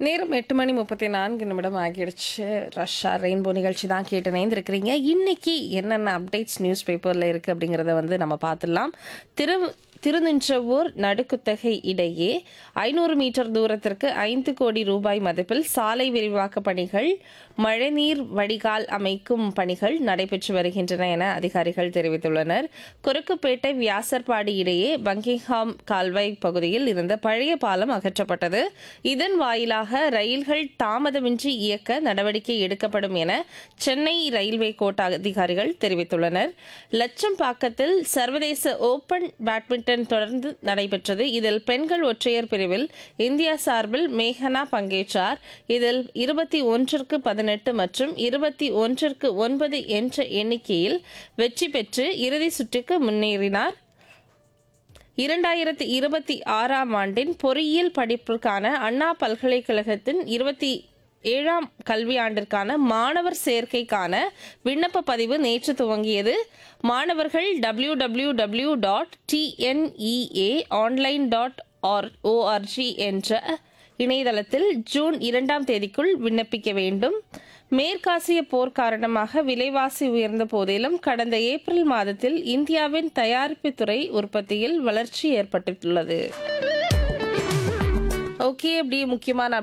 நேரம் 8:34 ஆகிடுச்சு. ரஷ்ஷா ரெயின்போ நிகழ்ச்சி தான் கேட்டு இணைந்திருக்கிறீங்க. இன்னைக்கு என்னென்ன அப்டேட்ஸ் நியூஸ் பேப்பரில் இருக்குது அப்படிங்கிறத நம்ம பார்த்துடலாம். திருநின்றவூர் நடுக்குத்தகை இடையே 500 மீட்டர் தூரத்திற்கு 5 கோடி ரூபாய் மதிப்பில் சாலை விரிவாக்க பணிகள், மழைநீர் வடிகால் அமைக்கும் பணிகள் நடைபெற்று வருகின்றன என அதிகாரிகள் தெரிவித்துள்ளனர். குறுக்குப்பேட்டை வியாசர்பாடி இடையே பங்கிங்ஹாம் கால்வாய் பகுதியில் இருந்த பழைய பாலம் அகற்றப்பட்டது. இதன் வாயிலாக ரயில்கள் தாமதமின்றி இயக்க நடவடிக்கை எடுக்கப்படும் என சென்னை ரயில்வே கோட்ட அதிகாரிகள் தெரிவித்துள்ளனர். லட்சம்பாக்கத்தில் சர்வதேச ஓபன் பேட்மிண்டன் தொடர்ந்து நடைபெற்றது. இதில் பெண்கள் ஒற்றையர் பிரிவில் இந்தியா சார்பில் மேகனா பங்கேற்றார். இதில் 21-18 மற்றும் 21-9 என்ற எண்ணிக்கையில் வெற்றி பெற்று இறுதி சுற்றுக்கு முன்னேறினார். 2026ஆம் ஆண்டின் பொறியியல் படிப்பிற்கான அண்ணா பல்கலைக்கழகத்தின் 27ஆம் கல்வியாண்டிற்கான மாணவர் சேர்க்கைக்கான விண்ணப்ப பதிவு நேற்று துவங்கியது. மாணவர்கள் www.tneaonline.org என்ற இணையதளத்தில் ஜூன் 2ஆம் தேதிக்குள் விண்ணப்பிக்க வேண்டும். மேற்காசிய போர் காரணமாக விலைவாசி உயர்ந்த போதிலும் கடந்த ஏப்ரல் மாதத்தில் இந்தியாவின் தயாரிப்பு துறை உற்பத்தியில் வளர்ச்சி ஏற்பட்டுள்ளது. ஓகே, அப்படியே முக்கியமான